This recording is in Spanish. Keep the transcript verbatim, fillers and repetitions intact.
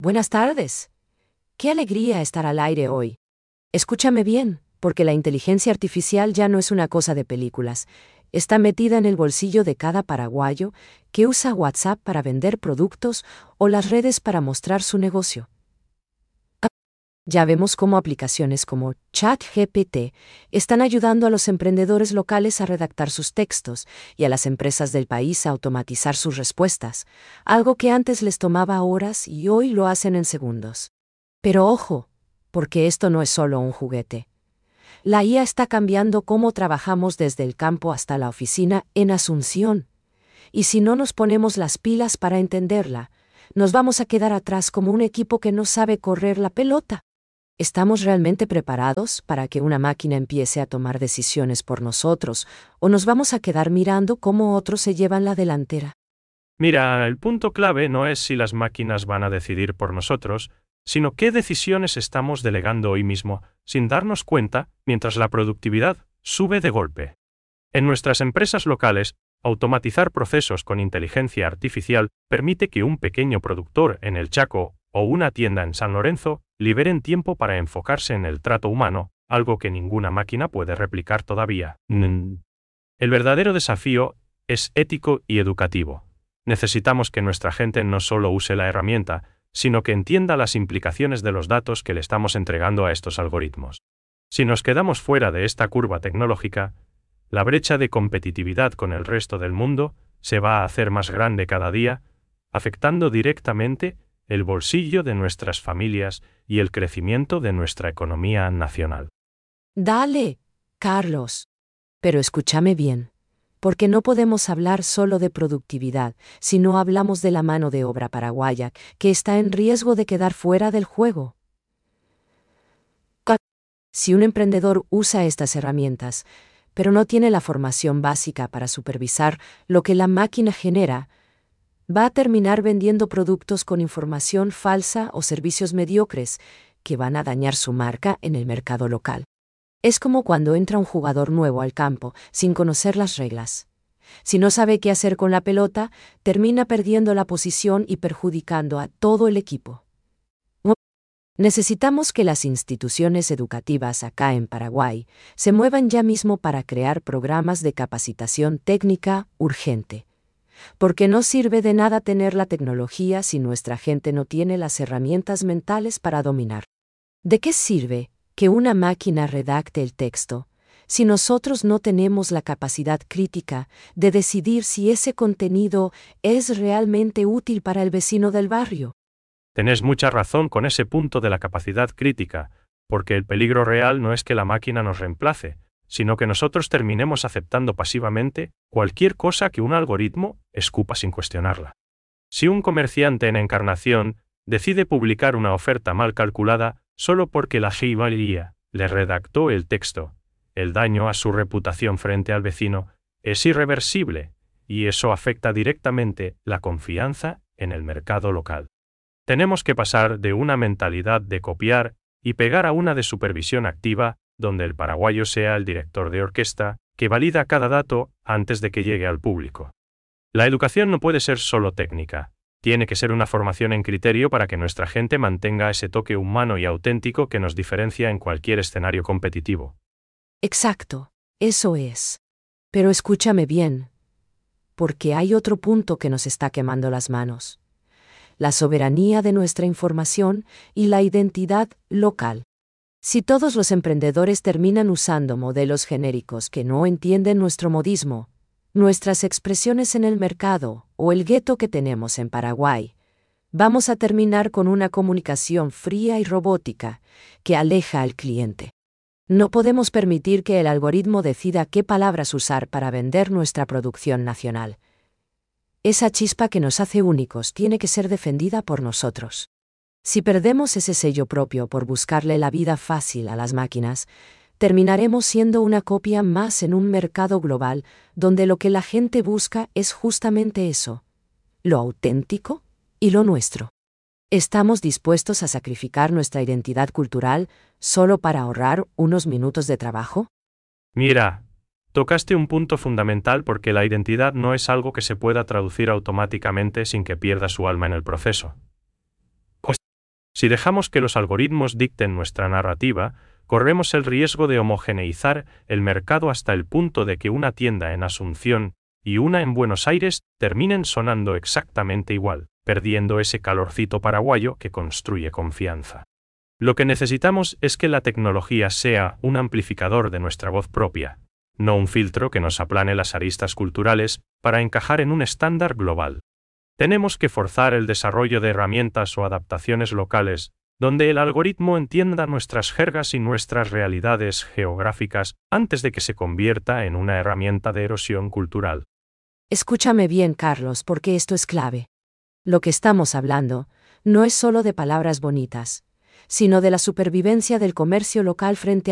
Buenas tardes. Qué alegría estar al aire hoy. Escúchame bien, porque la inteligencia artificial ya no es una cosa de películas. Está metida en el bolsillo de cada paraguayo que usa WhatsApp para vender productos o las redes para mostrar su negocio. Ya vemos cómo aplicaciones como ChatGPT están ayudando a los emprendedores locales a redactar sus textos y a las empresas del país a automatizar sus respuestas, algo que antes les tomaba horas y hoy lo hacen en segundos. Pero ojo, porque esto no es solo un juguete. La I A está cambiando cómo trabajamos desde el campo hasta la oficina en Asunción. Y si no nos ponemos las pilas para entenderla, nos vamos a quedar atrás como un equipo que no sabe correr la pelota. ¿Estamos realmente preparados para que una máquina empiece a tomar decisiones por nosotros, o nos vamos a quedar mirando cómo otros se llevan la delantera? Mira, el punto clave no es si las máquinas van a decidir por nosotros, sino qué decisiones estamos delegando hoy mismo, sin darnos cuenta, mientras la productividad sube de golpe. En nuestras empresas locales, automatizar procesos con inteligencia artificial permite que un pequeño productor en el Chaco o una tienda en San Lorenzo liberen tiempo para enfocarse en el trato humano, algo que ninguna máquina puede replicar todavía. El verdadero desafío es ético y educativo. Necesitamos que nuestra gente no solo use la herramienta, sino que entienda las implicaciones de los datos que le estamos entregando a estos algoritmos. Si nos quedamos fuera de esta curva tecnológica, la brecha de competitividad con el resto del mundo se va a hacer más grande cada día, afectando directamente el bolsillo de nuestras familias y el crecimiento de nuestra economía nacional. Dale, Carlos. Pero escúchame bien, porque no podemos hablar solo de productividad si no hablamos de la mano de obra paraguaya, que está en riesgo de quedar fuera del juego. Si un emprendedor usa estas herramientas, pero no tiene la formación básica para supervisar lo que la máquina genera, va a terminar vendiendo productos con información falsa o servicios mediocres que van a dañar su marca en el mercado local. Es como cuando entra un jugador nuevo al campo sin conocer las reglas. Si no sabe qué hacer con la pelota, termina perdiendo la posición y perjudicando a todo el equipo. Necesitamos que las instituciones educativas acá en Paraguay se muevan ya mismo para crear programas de capacitación técnica urgente. Porque no sirve de nada tener la tecnología si nuestra gente no tiene las herramientas mentales para dominar. ¿De qué sirve que una máquina redacte el texto si nosotros no tenemos la capacidad crítica de decidir si ese contenido es realmente útil para el vecino del barrio? Tenés mucha razón con ese punto de la capacidad crítica, porque el peligro real no es que la máquina nos reemplace, sino que nosotros terminemos aceptando pasivamente cualquier cosa que un algoritmo escupa sin cuestionarla. Si un comerciante en Encarnación decide publicar una oferta mal calculada solo porque la I A le redactó el texto, el daño a su reputación frente al vecino es irreversible, y eso afecta directamente la confianza en el mercado local. Tenemos que pasar de una mentalidad de copiar y pegar a una de supervisión activa, donde el paraguayo sea el director de orquesta, que valida cada dato antes de que llegue al público. La educación no puede ser solo técnica, tiene que ser una formación en criterio para que nuestra gente mantenga ese toque humano y auténtico que nos diferencia en cualquier escenario competitivo. Exacto, eso es. Pero escúchame bien, porque hay otro punto que nos está quemando las manos: la soberanía de nuestra información y la identidad local. Si todos los emprendedores terminan usando modelos genéricos que no entienden nuestro modismo, nuestras expresiones en el mercado o el gueto que tenemos en Paraguay, vamos a terminar con una comunicación fría y robótica que aleja al cliente. No podemos permitir que el algoritmo decida qué palabras usar para vender nuestra producción nacional. Esa chispa que nos hace únicos tiene que ser defendida por nosotros. Si perdemos ese sello propio por buscarle la vida fácil a las máquinas, terminaremos siendo una copia más en un mercado global donde lo que la gente busca es justamente eso: lo auténtico y lo nuestro. ¿Estamos dispuestos a sacrificar nuestra identidad cultural solo para ahorrar unos minutos de trabajo? Mira, tocaste un punto fundamental porque la identidad no es algo que se pueda traducir automáticamente sin que pierda su alma en el proceso. Si dejamos que los algoritmos dicten nuestra narrativa, corremos el riesgo de homogeneizar el mercado hasta el punto de que una tienda en Asunción y una en Buenos Aires terminen sonando exactamente igual, perdiendo ese calorcito paraguayo que construye confianza. Lo que necesitamos es que la tecnología sea un amplificador de nuestra voz propia, no un filtro que nos aplane las aristas culturales para encajar en un estándar global. Tenemos que forzar el desarrollo de herramientas o adaptaciones locales, donde el algoritmo entienda nuestras jergas y nuestras realidades geográficas antes de que se convierta en una herramienta de erosión cultural. Escúchame bien, Carlos, porque esto es clave. Lo que estamos hablando no es solo de palabras bonitas, sino de la supervivencia del comercio local frente